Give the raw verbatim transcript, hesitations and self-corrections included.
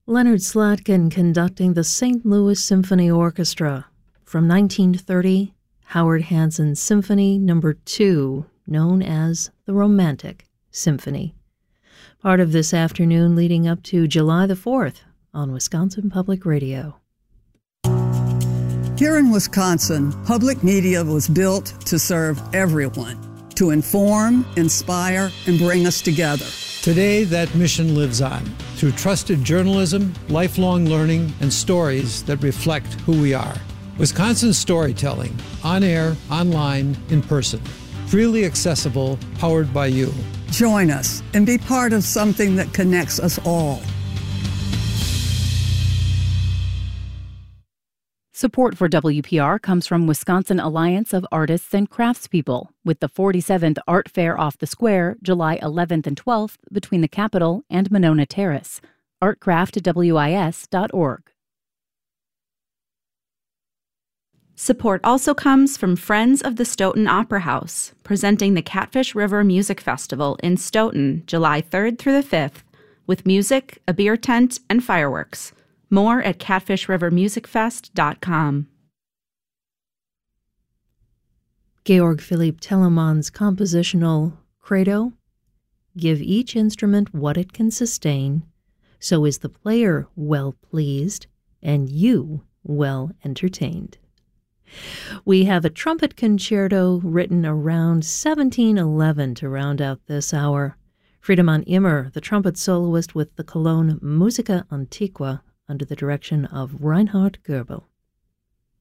Leonard Slatkin conducting the Saint Louis Symphony Orchestra. From nineteen thirty, Howard Hanson Symphony Number two, known as the Romantic Symphony. Part of this afternoon leading up to July the fourth on Wisconsin Public Radio. Here in Wisconsin, public media was built to serve everyone, to inform, inspire, and bring us together. Today, that mission lives on through trusted journalism, lifelong learning, and stories that reflect who we are. Wisconsin storytelling, on air, online, in person. Freely accessible, powered by you. Join us and be part of something that connects us all. Support for W P R comes from Wisconsin Alliance of Artists and Craftspeople, with the forty-seventh Art Fair off the Square, July eleventh and twelfth, between the Capitol and Monona Terrace. art craft w i s dot org. Support also comes from Friends of the Stoughton Opera House, presenting the Catfish River Music Festival in Stoughton, July third through the fifth, with music, a beer tent, and fireworks. More at catfish river music fest dot com. Georg Philipp Telemann's compositional credo: give each instrument what it can sustain, so is the player well pleased and you well entertained. We have a trumpet concerto written around seventeen eleven to round out this hour. Friedemann Immer, the trumpet soloist with the Cologne Musica Antiqua, under the direction of Reinhard Goebel.